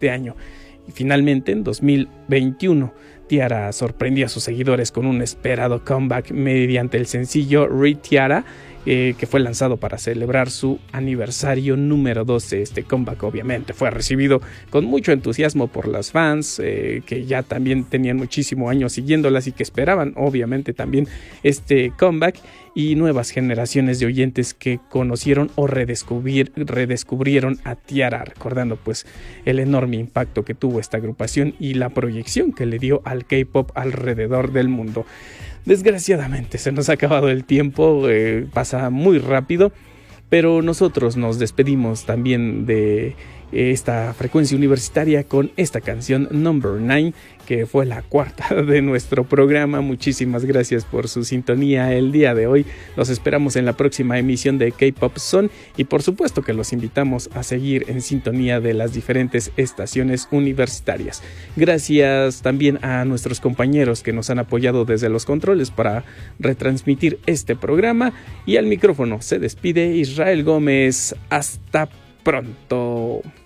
este año. Y finalmente, en 2021, T-Ara sorprendió a sus seguidores con un esperado comeback mediante el sencillo Re-T-Ara, que fue lanzado para celebrar su aniversario número 12. Este comeback obviamente fue recibido con mucho entusiasmo por las fans, que ya también tenían muchísimo años siguiéndolas y que esperaban obviamente también este comeback, y nuevas generaciones de oyentes que conocieron o redescubrieron a T-Ara, recordando pues el enorme impacto que tuvo esta agrupación y la proyección que le dio al K-pop alrededor del mundo. Desgraciadamente se nos ha acabado el tiempo, pasa muy rápido, pero nosotros nos despedimos también de esta frecuencia universitaria con esta canción Number 9, que fue la cuarta de nuestro programa. Muchísimas gracias por su sintonía el día de hoy. Los esperamos en la próxima emisión de K-Pop Zone y por supuesto que los invitamos a seguir en sintonía de las diferentes estaciones universitarias. Gracias también a nuestros compañeros que nos han apoyado desde los controles para retransmitir este programa, y al micrófono se despide Israel Gómez. Hasta pronto.